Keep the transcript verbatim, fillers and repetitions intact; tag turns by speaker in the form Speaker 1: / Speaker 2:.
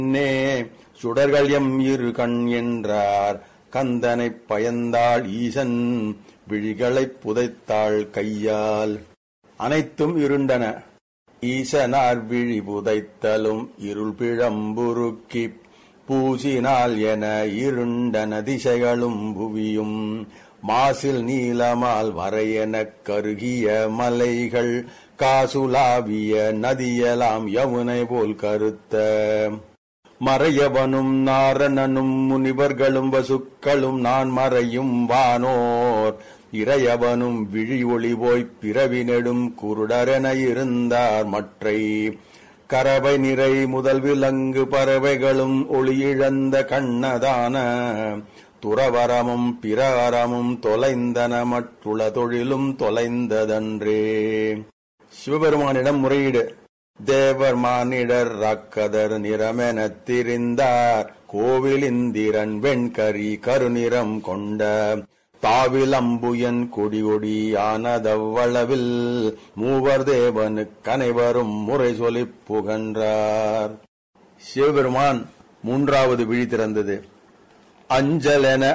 Speaker 1: நே சுடர்கள் எம் இரு கண் என்றார் கந்தனைப் பயந்தாள் ஈசன் விழிகளைப் புதைத்தாள் கையால். அனைத்தும் இருண்டன. ஈசனார் விழி புதைத்தலும் இருள் பிழம்புருக்கிப் பூசினால் என இருண்டன திசைகளும் புவியும். மாசில் நீலமால் வரையெனக் கருகிய மலைகள் காசுலாவிய நதியலாம் யமுனை போல் கருத்த. மறையவனும் நாரணனும் முனிவர்களும் வசுக்களும் நான் மறையும் வானோர் இறையவனும் விழி ஒளி போய்ப் பிறவி நெடும் குருடரென இருந்தார் மற்றை. கரவை நிறை முதல் விலங்கு பறவைகளும் ஒளியிழந்த கண்ணதான துறவரமும் பிறவரமும் தொலைந்தன மற்றுள தொழிலும் தொலைந்ததன்றே. சிவபெருமானிடம் முறையீடு. தேவர் மானிடர் ராக்கதர் நிறமெனத் திரிந்தார் கோவில் இந்திரன் வெண்கரி கருநிறம் கொண்ட தாவில் அம்புயன் கொடி கொடியானதவ்வளவில் மூவர் தேவனுக் கனைவரும் முறை சொல்லிப் புகன்றார். சிவபெருமான் மூன்றாவது விழி திறந்தது. அஞ்சலென